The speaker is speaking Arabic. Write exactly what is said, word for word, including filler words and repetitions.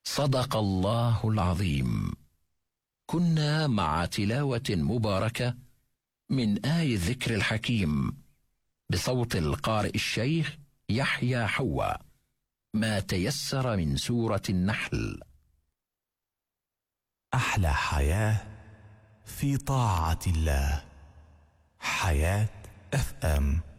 صدق الله العظيم. كنا مع تلاوة مباركة من آي الذكر الحكيم بصوت القارئ الشيخ يحيى حوا، ما تيسر من سورة النحل. أحلى حياة في طاعة الله. حياة اف ام.